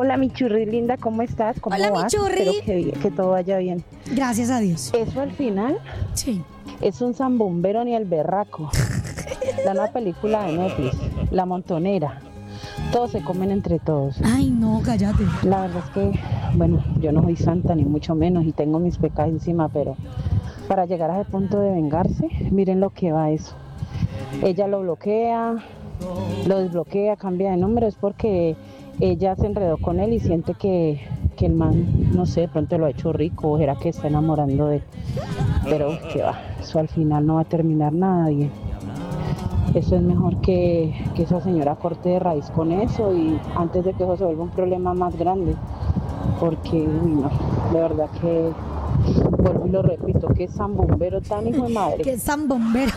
Hola, mi churri linda, ¿cómo estás? ¿Cómo Hola, vas? mi churri. Espero que todo vaya bien. Gracias a Dios. Eso al final Sí. es un zambumbero ni el berraco. La nueva película de Netflix, La Montonera. Todos se comen entre todos. Ay, no, cállate. La verdad es que, bueno, yo no soy santa ni mucho menos y tengo mis pecados encima, pero para llegar a ese punto de vengarse, miren lo que va eso. Ella lo bloquea, lo desbloquea, cambia de número, es porque ella se enredó con él y siente que el man, no sé, de pronto lo ha hecho rico o será que está enamorando de él. Pero que va, eso al final no va a terminar nada bien. Eso es mejor que esa señora corte de raíz con eso y antes de que eso se vuelva un problema más grande. Porque, uy, no, de verdad que, vuelvo y lo repito, que zambumbero tan hijo de madre. Que zambombero.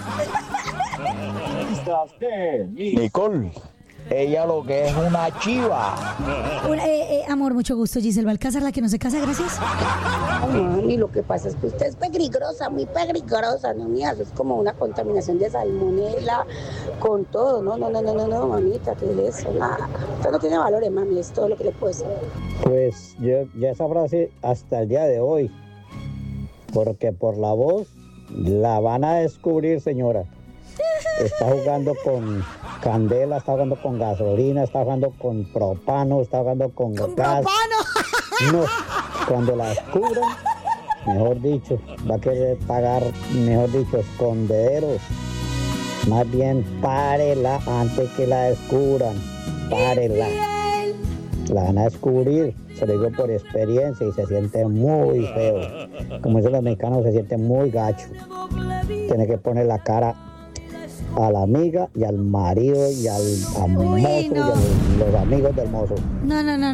Nicole, ella lo que es una chiva. Amor, mucho gusto, Giselle Balcázar, la que no se casa, gracias. Y lo que pasa es que usted es peligrosa, muy peligrosa, no mía, es como una contaminación de salmonela con todo, no, mamita, ¿qué es eso? Nada, usted no tiene valores, mami, es todo lo que le puedo decir. Pues yo ya esa frase hasta el día de hoy, porque por la voz la van a descubrir, señora. Está jugando con candela, está jugando con gasolina, está jugando con propano, está jugando con gas. ¡Propano! No, cuando la descubran, mejor dicho, va a querer pagar, mejor dicho, escondederos. Más bien, párela antes que la descubran. Párela. La van a descubrir, se lo digo por experiencia y se siente muy feo. Como dicen los mexicanos, se siente muy gacho. Tiene que poner la cara a la amiga y al marido y al mozo no. y a los amigos del mozo. No.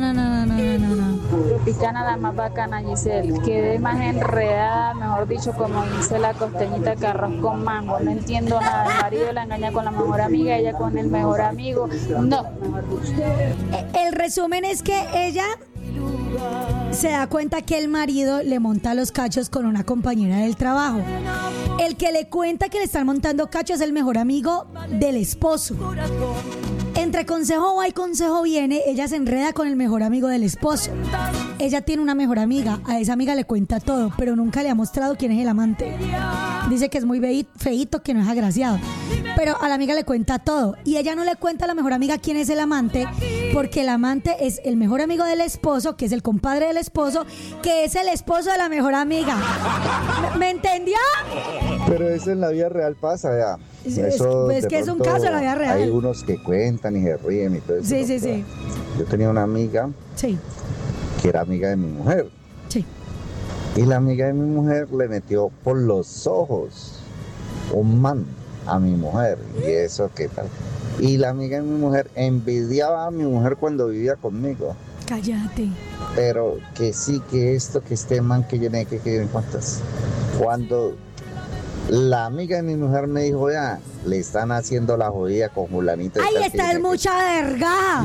Picana la más bacana, Giselle. Quedé más enredada, mejor dicho, como dice la costeñita, que arroz con mango. No entiendo nada. El marido la engaña con la mejor amiga, ella con el mejor amigo. No, mejor dicho. El resumen es que ella se da cuenta que el marido le monta los cachos con una compañera del trabajo. El que le cuenta que le están montando cachos es el mejor amigo del esposo. Entre consejo va y consejo viene, ella se enreda con el mejor amigo del esposo. Ella tiene una mejor amiga, a esa amiga le cuenta todo, pero nunca le ha mostrado quién es el amante. Dice que es muy feíto, que no es agraciado, pero a la amiga le cuenta todo. Y ella no le cuenta a la mejor amiga quién es el amante, porque el amante es el mejor amigo del esposo, que es el compadre del esposo, que es el esposo de la mejor amiga. ¿Me entendió? Pero eso en la vida real pasa, ya. Es que es un caso de la vida real. Hay unos que cuentan y se ríen y todo eso. Sí. Yo tenía una amiga que era amiga de mi mujer. Sí. Y la amiga de mi mujer le metió por los ojos un man a mi mujer. Y eso, ¿qué tal? Y la amiga de mi mujer envidiaba a mi mujer cuando vivía conmigo. Cállate. Pero que sí, que esto, que este man, que llené, que en cuantas. Cuando la amiga de mi mujer me dijo, ya, le están haciendo la jodida con fulanito. ¡Ay, esta es mucha verga!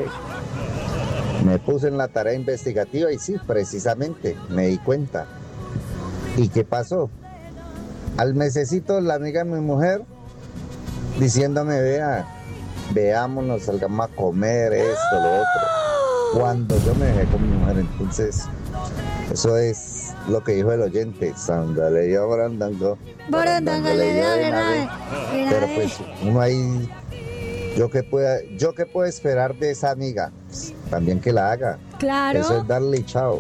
Me puse en la tarea investigativa y sí, precisamente, me di cuenta. ¿Y qué pasó? Al mesecito, la amiga de mi mujer diciéndome, veámonos, salgamos a comer esto, lo otro. Cuando yo me dejé con mi mujer, entonces, eso es lo que dijo el oyente, sandalería borandanga. Pero pues uno ahí, yo qué puedo esperar de esa amiga, pues, también que la haga. Claro. Eso es darle chao.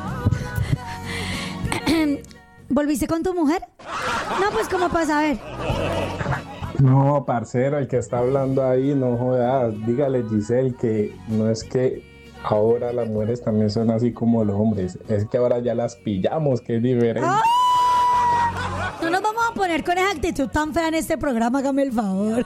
¿Volviste con tu mujer? No, pues ¿cómo pasa? A ver. No, parcero, el que está hablando ahí, no jodas, dígale, Giselle, que no es que ahora las mujeres también son así como los hombres, es que ahora ya las pillamos, que es diferente. ¡Oh! No nos vamos a poner con esa actitud tan fea en este programa, hágame el favor.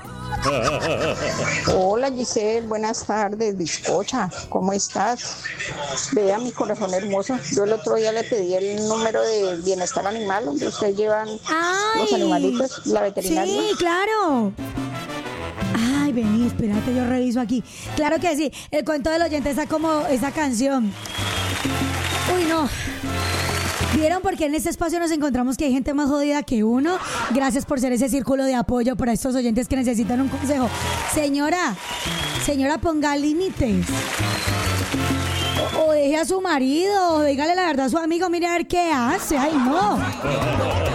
Hola Giselle, buenas tardes, bizcocha, ¿cómo estás? Vea mi corazón hermoso, yo el otro día le pedí el número de bienestar animal, donde ustedes llevan los animalitos, la veterinaria. Sí, claro. Ay, vení, espérate, yo reviso aquí. Claro que sí, el cuento del oyente está como esa canción. Uy, no. ¿Vieron? Porque en este espacio nos encontramos que hay gente más jodida que uno. Gracias por ser ese círculo de apoyo para estos oyentes que necesitan un consejo. Señora, ponga límites. a su marido, dígale la verdad a su amigo, mire a ver qué hace. Ay, no.